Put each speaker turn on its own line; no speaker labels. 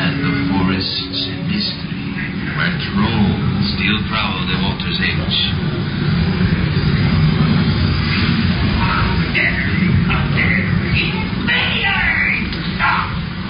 land of forests and mystery, where trolls still prowl the water's edge.